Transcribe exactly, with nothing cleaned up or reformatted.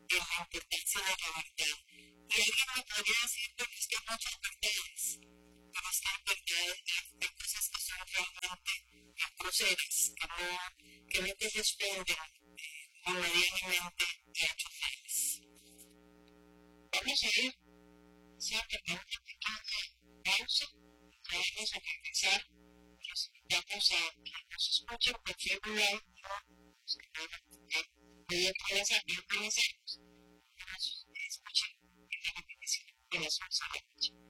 de la importancia de la verdad. Y alguien me podría decir, pero es que hay muchas verdades, pero es que hay verdades, hay, hay cosas que son realmente eh, groseras, que no, que no corresponden eh, inmediatamente a hechos reales. Vamos a ir siempre con una pequeña pausa, vamos a regresar, los invitamos a que nos escuchen por cualquier lado, no, los que no voy a atravesar, voy a atravesar, nos escuchen en la repetición de las once de la noche.